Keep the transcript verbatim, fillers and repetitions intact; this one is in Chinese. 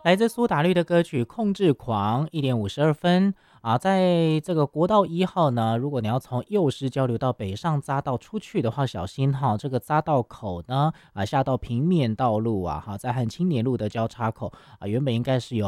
来自苏打绿的歌曲《控制狂》，一点五十二分啊。在这个国道一号呢，如果你要从右师交流到北上匝道出去的话，小心哈，这个匝道口呢啊下到平面道路啊，哈，在和青年路的交叉口啊，原本应该是有